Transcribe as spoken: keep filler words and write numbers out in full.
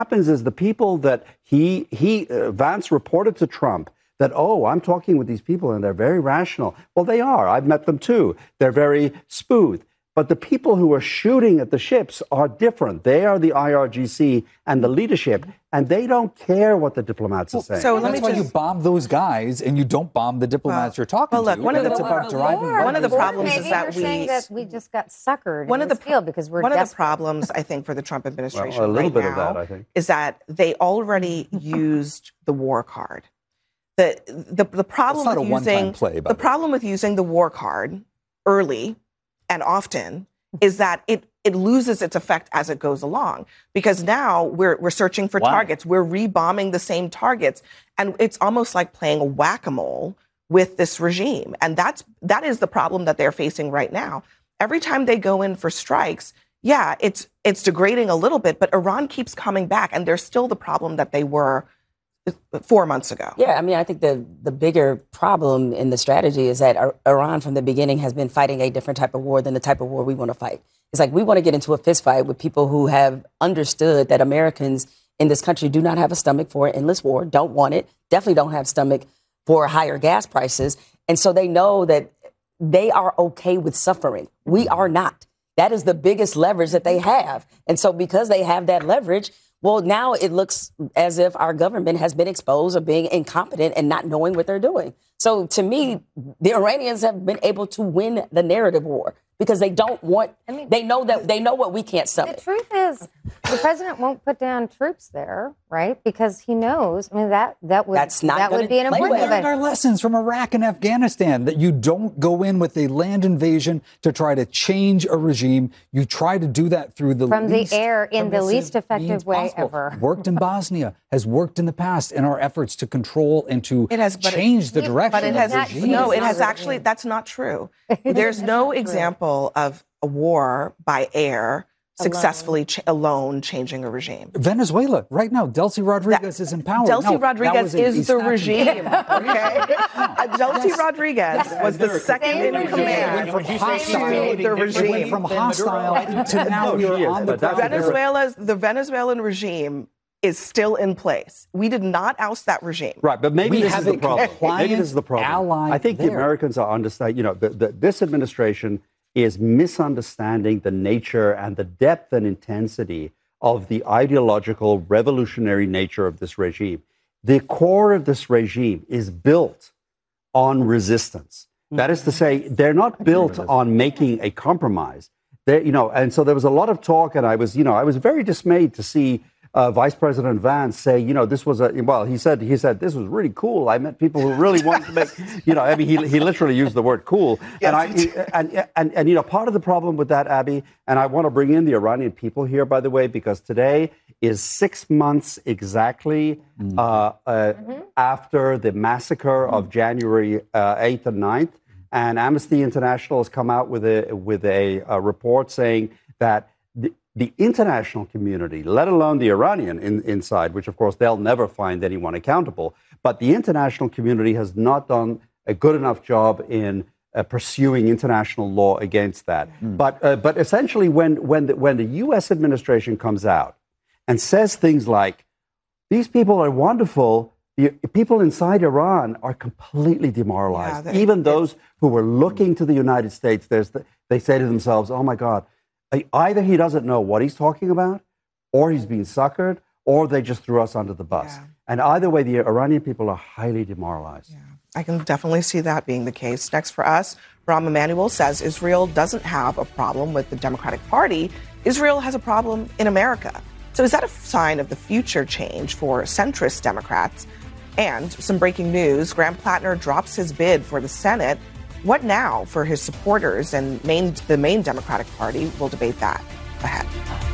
happens is the people that he, he uh, Vance reported to Trump that, oh, I'm talking with these people and they're very rational. Well, they are. I've met them too. They're very smooth. But the people who are shooting at the ships are different. They are the I R G C and the leadership, and they don't care what the diplomats are saying. So that's why just... you bomb those guys and you don't bomb the diplomats well, you're talking well, look, to. One of the, it's about driving. One of the problems Maybe is that we saying that we just got suckered one in of the this deal because we're one desperate. of the problems I think for the Trump administration well, a little right bit now of that, I think. is that they already used the war card. The the, the problem it's not with a using one-time play, the problem with using the war card early and often is that it it loses its effect as it goes along, because now we're we're searching for wow. targets. We're rebombing the same targets. And it's almost like playing whack-a-mole with this regime. And that's that is the problem that they're facing right now. Every time they go in for strikes, yeah, it's it's degrading a little bit, but Iran keeps coming back, and they're still the problem that they were four months ago. Yeah, I mean, I think the, the bigger problem in the strategy is that Iran from the beginning has been fighting a different type of war than the type of war we want to fight. It's like we want to get into a fist fight with people who have understood that Americans in this country do not have a stomach for an endless war, don't want it, definitely don't have stomach for higher gas prices. And so they know that they are okay with suffering. We are not. That is the biggest leverage that they have. And so because they have that leverage, well, now it looks as if our government has been exposed of being incompetent and not knowing what they're doing. So to me, the Iranians have been able to win the narrative war because they don't want, I mean, they know that they know what we can't stomach. The truth is, the president won't put down troops there, right? Because he knows, I mean, that, that would, That's not that would be an important We learned event. our lessons from Iraq and Afghanistan that you don't go in with a land invasion to try to change a regime. You try to do that through the From least the air in the least effective way possible. ever. Worked in Bosnia, has worked in the past in our efforts to control and to It has, change it, the direction But it has, of the regime. no, it has actually, that's not true. There's no example of a war by air successfully ch- alone changing a regime. Venezuela, right now, Delcy Rodriguez that, is in power. Delcy no, Rodriguez a, is the regime, okay? uh, Delcy yes. Rodriguez yes. was the second in command from hostile, to the regime. went from hostile to now No, you're is, on the but Venezuela's, the Venezuelan regime is still in place. We did not oust that regime. Right, but maybe We this have is the a problem. compliant Maybe this is the problem. ally I think there. the Americans are understanding, you know, the, the, this administration is misunderstanding the nature and the depth and intensity of the ideological revolutionary nature of this regime. The core of this regime is built on resistance. That is to say, they're not built on making a compromise. They, you know, and so there was a lot of talk, and I was, you know, I was very dismayed to see Uh, Vice President Vance say, you know, this was a, well, he said, he said, this was really cool. I met people who really wanted to make, you know, I mean, he, he literally used the word cool. Yes, and, I, and, and, and, you know, part of the problem with that, Abby, and I want to bring in the Iranian people here, by the way, because today is six months exactly mm-hmm. uh, uh, mm-hmm. after the massacre mm-hmm. of January uh, eighth and ninth. And Amnesty International has come out with a, with a, a report saying that the, The international community, let alone the Iranian in, inside, which of course they'll never find anyone accountable, but the international community has not done a good enough job in uh, pursuing international law against that. Mm. But uh, but essentially, when when the, when the U S administration comes out and says things like, "These people are wonderful," the people inside Iran are completely demoralized. Yeah, they, Even those who were looking to the United States, there's the, they say to themselves, "Oh my God." Either he doesn't know what he's talking about, or he's being suckered, or they just threw us under the bus. Yeah. And either way, the Iranian people are highly demoralized. Yeah, I can definitely see that being the case. Next for us, Rahm Emanuel says Israel doesn't have a problem with the Democratic Party. Israel has a problem in America. So is that a sign of the future change for centrist Democrats? And some breaking news, Graham Plattner drops his bid for the Senate. What now for his supporters and main, the main Democratic Party? We'll debate that ahead.